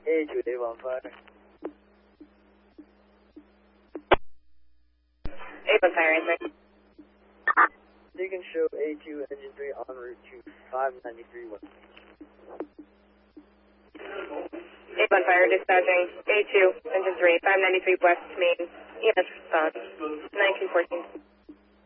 A2, Avon Fire. Avon Fire, answer. You can show A2 engine 3 en route to 593 west. Avon Fire, dispatching A2, engine 3, 593 west, main, EMS response, 1914.